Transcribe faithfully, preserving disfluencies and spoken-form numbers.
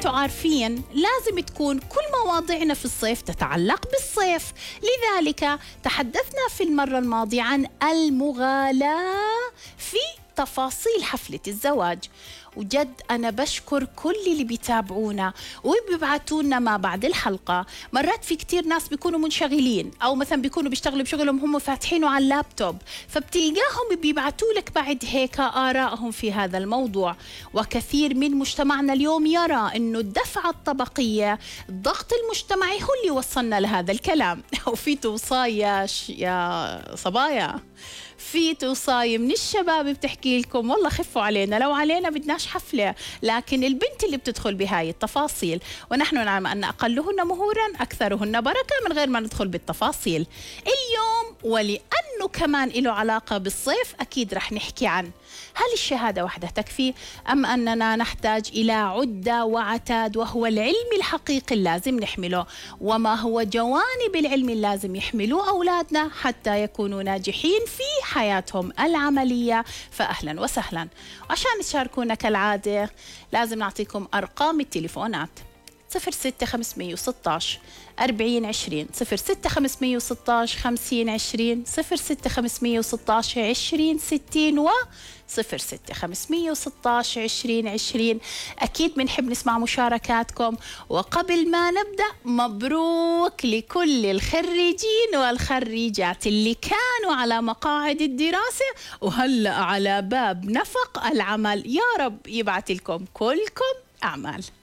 انتم عارفين لازم تكون كل مواضيعنا في الصيف تتعلق بالصيف. لذلك تحدثنا في المرة الماضية عن المغالاة في تفاصيل حفلة الزواج. وجد أنا بشكر كل اللي بيتابعونا وبيبعتوا لنا ما بعد الحلقة. مرات في كتير ناس بيكونوا منشغلين أو مثلا بيكونوا بيشتغلوا بشغلهم هم فاتحينه على اللابتوب، فبتلقاهم بيبعتوا لك بعد هيك آرائهم في هذا الموضوع. وكثير من مجتمعنا اليوم يرى أنه الدفعة الطبقية، الضغط المجتمعي هو اللي وصلنا لهذا الكلام. وفي توصايا يا صبايا، في توصاية من الشباب بتحكي لكم والله خفوا علينا، لو علينا بدناش حفلة، لكن البنت اللي بتدخل بهاي التفاصيل، ونحن نعلم أن أقلهن مهورا أكثرهن بركة من غير ما ندخل بالتفاصيل. اليوم ولأنه كمان له علاقة بالصيف أكيد رح نحكي عن هل الشهادة وحدها تكفي أم أننا نحتاج إلى عدة وعتاد، وهو العلم الحقيقي اللازم نحمله، وما هو جوانب العلم اللازم يحملوه أولادنا حتى يكونوا ناجحين في حياتهم العملية. فأهلا وسهلا. عشان تشاركونا كالعادة لازم نعطيكم أرقام التليفونات صفر ستة خمسمية وستاش أربعين عشرين، صفر ستة خمسمية وستاش خمسين عشرين، صفر ستة خمسمية وستاش عشرين ستين، و صفر ستة خمسمية وستاش عشرين عشرين. أكيد بنحب نسمع مشاركاتكم. وقبل ما نبدأ، مبروك لكل الخريجين والخريجات اللي كانوا على مقاعد الدراسة وهلأ على باب نفق العمل. يا رب يبعث لكم كلكم أعمال.